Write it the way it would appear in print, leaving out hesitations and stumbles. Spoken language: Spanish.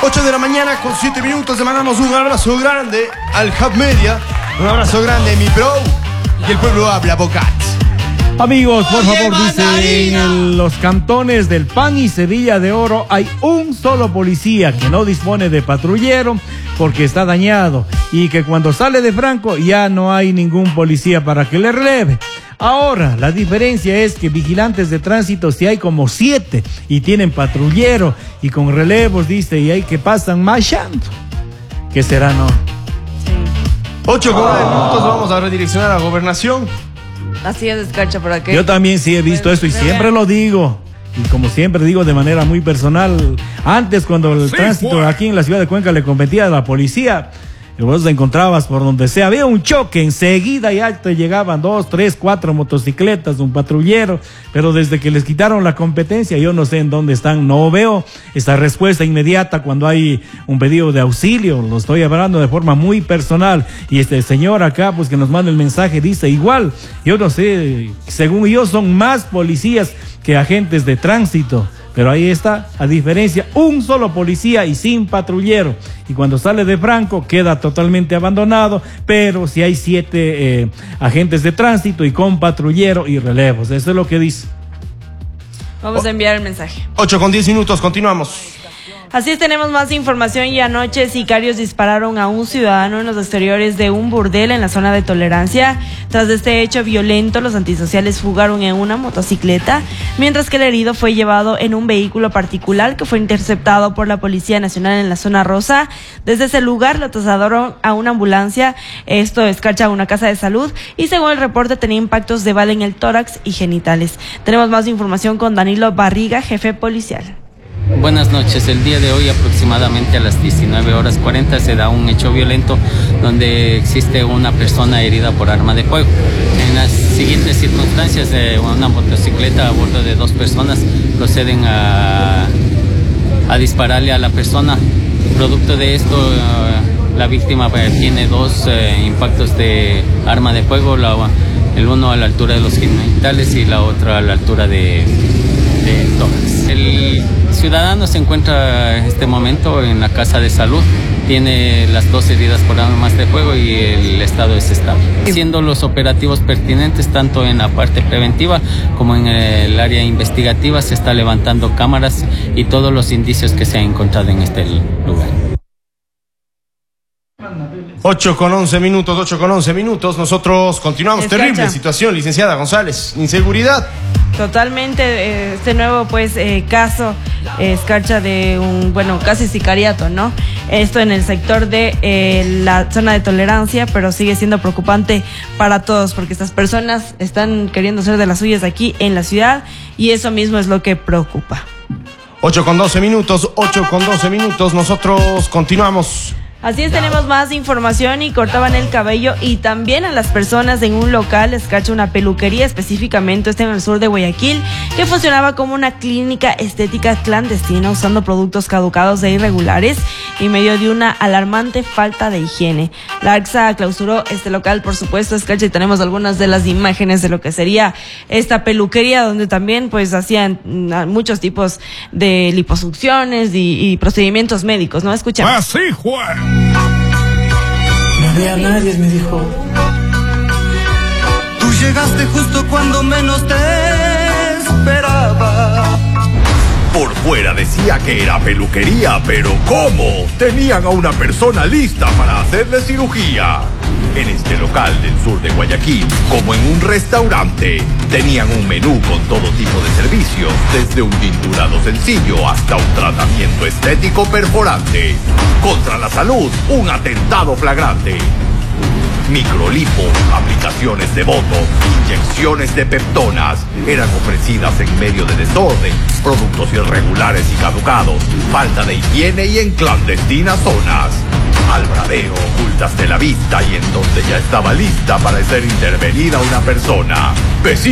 8 de la mañana con 7 minutos. Le mandamos un abrazo grande al Hub Media. Un abrazo grande, mi bro. Y el pueblo habla, Bocat. Amigos, por favor, dice, en los cantones del Pan y Sevilla de Oro hay un solo policía que no dispone de patrullero porque está dañado y que cuando sale de Franco ya no hay ningún policía para que le releve. Ahora, la diferencia es que vigilantes de tránsito sí hay como 7 y tienen patrullero y con relevos, dice, y hay que pasan machando. ¿Qué será, no? 8 con 9 minutos, vamos a redireccionar a Gobernación. Así es, Escarcha, por aquí. Yo también sí he visto esto y siempre lo digo. Y como siempre digo de manera muy personal, antes cuando el tránsito aquí en la ciudad de Cuenca le competía a la policía, vos te encontrabas por donde sea, había un choque, enseguida ya te llegaban 2, 3, 4 motocicletas, un patrullero, pero desde que les quitaron la competencia, yo no sé en dónde están, no veo esa respuesta inmediata cuando hay un pedido de auxilio, lo estoy hablando de forma muy personal, y este señor acá, pues que nos manda el mensaje, dice igual, yo no sé, según yo son más policías que agentes de tránsito. Pero ahí está, a diferencia, un solo policía y sin patrullero. Y cuando sale de Franco queda totalmente abandonado, pero si hay 7 agentes de tránsito y con patrullero y relevos. Eso es lo que dice. Vamos a enviar el mensaje. 8 con 10 minutos, continuamos. Así es, tenemos más información y anoche sicarios dispararon a un ciudadano en los exteriores de un burdel en la zona de Tolerancia. Tras este hecho violento, los antisociales fugaron en una motocicleta, mientras que el herido fue llevado en un vehículo particular que fue interceptado por la Policía Nacional en la zona rosa. Desde ese lugar lo trasladaron a una ambulancia, esto Escarcha, a una casa de salud, y según el reporte tenía impactos de bala en el tórax y genitales. Tenemos más información con Danilo Barriga, jefe policial. Buenas noches. El día de hoy, aproximadamente a las 19:40, se da un hecho violento donde existe una persona herida por arma de fuego. En las siguientes circunstancias, una motocicleta a bordo de 2 personas proceden a dispararle a la persona. Producto de esto, la víctima tiene 2 impactos de arma de fuego, el uno a la altura de los genitales y la otra a la altura de tórax. El ciudadano se encuentra en este momento en la casa de salud, tiene las 2 heridas por armas de fuego y el estado es estable. Haciendo los operativos pertinentes tanto en la parte preventiva como en el área investigativa, se está levantando cámaras y todos los indicios que se han encontrado en este lugar. 8 con 11 minutos, nosotros continuamos. Escarcha. Terrible situación, licenciada González, inseguridad. Totalmente, este nuevo caso, Escarcha, de un, casi sicariato, ¿no? Esto en el sector de la zona de Tolerancia, pero sigue siendo preocupante para todos porque estas personas están queriendo ser de las suyas aquí en la ciudad y eso mismo es lo que preocupa. 8 con 12 minutos, nosotros continuamos. Así es, tenemos más información y cortaban el cabello y también a las personas en un local, Escarcha, una peluquería específicamente, en el sur de Guayaquil, que funcionaba como una clínica estética clandestina usando productos caducados e irregulares en medio de una alarmante falta de higiene. La ARCSA clausuró este local, por supuesto, Escarcha, y tenemos algunas de las imágenes de lo que sería esta peluquería, donde también hacían muchos tipos de liposucciones y procedimientos médicos, ¿no? Escuchamos. Así fue. No había nadie, me dijo. Tú llegaste justo cuando menos te esperaba. Por fuera decía que era peluquería, pero ¿cómo? Tenían a una persona lista para hacerle cirugía. En este local del sur de Guayaquil, como en un restaurante, tenían un menú con todo tipo de servicios, desde un tinturado sencillo hasta un tratamiento estético perforante. Contra la salud, un atentado flagrante. Microlipo, aplicaciones de botox, inyecciones de peptonas eran ofrecidas en medio de desorden, productos irregulares y caducados, falta de higiene y en clandestinas zonas. Al braveo ocultaste la vista y en donde ya estaba lista para ser intervenida una persona.